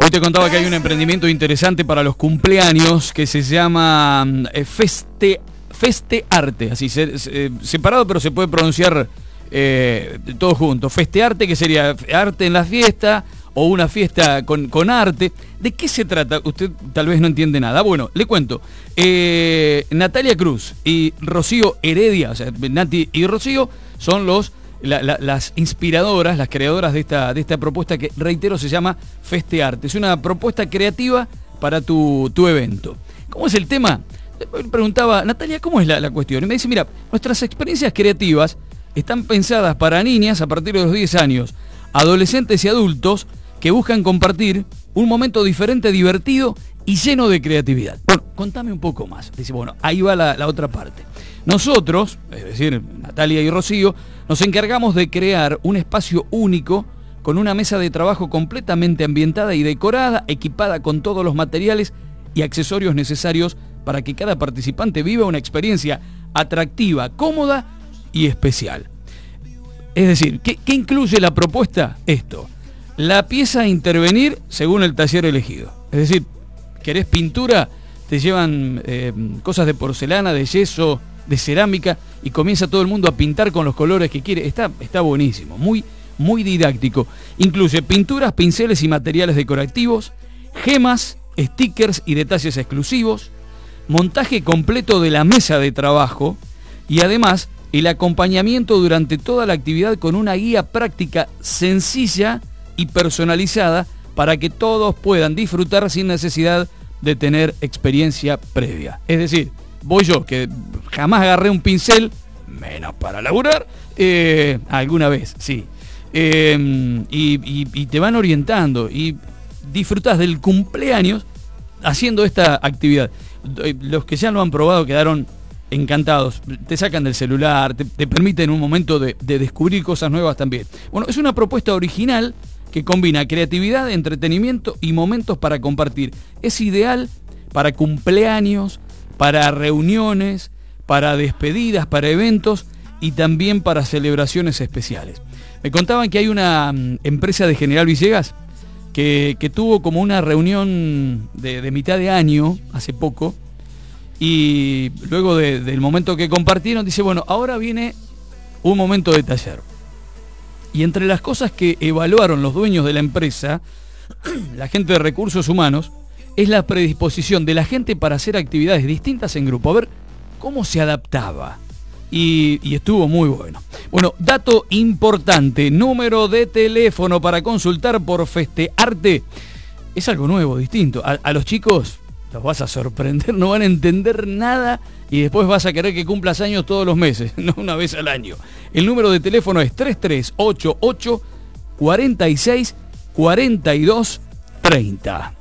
Hoy te contaba que hay un emprendimiento interesante para los cumpleaños que se llama Festearte, así separado, pero se puede pronunciar todo junto. Festearte, que sería arte en la fiesta o una fiesta con arte. ¿De qué se trata? Usted tal vez no entiende nada. Bueno, le cuento. Natalia Cruz y Rocío Heredia, o sea, Nati y Rocío son las inspiradoras, las creadoras de esta propuesta que, reitero, se llama Festearte. Es una propuesta creativa para tu evento. ¿Cómo es el tema? Preguntaba, Natalia, ¿cómo es la cuestión? Y me dice, mira, nuestras experiencias creativas están pensadas para niñas a partir de los 10 años, adolescentes y adultos que buscan compartir un momento diferente, divertido y lleno de creatividad. Bueno, contame un poco más. Dice, bueno, ahí va la otra parte. Nosotros, es decir, Natalia y Rocío, nos encargamos de crear un espacio único con una mesa de trabajo completamente ambientada y decorada, equipada con todos los materiales y accesorios necesarios para que cada participante viva una experiencia atractiva, cómoda y especial. Es decir, ¿qué incluye la propuesta? Esto, la pieza a intervenir según el taller elegido. Es decir, ¿querés pintura? Te llevan cosas de porcelana, de yeso, de cerámica, y comienza todo el mundo a pintar con los colores que quiere. Está buenísimo, muy didáctico. Incluye pinturas, pinceles y materiales decorativos, gemas, stickers y detalles exclusivos, montaje completo de la mesa de trabajo y además el acompañamiento durante toda la actividad con una guía práctica sencilla y personalizada para que todos puedan disfrutar sin necesidad de tener experiencia previa. Es decir, voy yo, que jamás agarré un pincel, menos para laburar, alguna vez, sí. Y te van orientando y disfrutas del cumpleaños haciendo esta actividad. Los que ya lo han probado quedaron encantados. Te sacan del celular, te permiten un momento de descubrir cosas nuevas también. Bueno, es una propuesta original que combina creatividad, entretenimiento y momentos para compartir. Es ideal para cumpleaños, para reuniones, para despedidas, para eventos y también para celebraciones especiales. Me contaban que hay una empresa de General Villegas que tuvo como una reunión de mitad de año, hace poco, y luego del momento que compartieron, dice, bueno, ahora viene un momento de taller. Y entre las cosas que evaluaron los dueños de la empresa, la gente de recursos humanos, es la predisposición de la gente para hacer actividades distintas en grupo, a ver cómo se adaptaba. Y estuvo muy bueno. Bueno, dato importante, número de teléfono para consultar por Festearte. Es algo nuevo, distinto. A los chicos los vas a sorprender, no van a entender nada y después vas a querer que cumplas años todos los meses, no una vez al año. El número de teléfono es 3388 46 42 30.